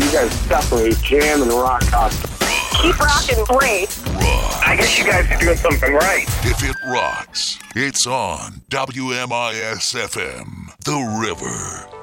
You guys definitely jam and rock out. Keep rocking, great. I guess you guys are doing something right. If it rocks, it's on WMIS FM, The River.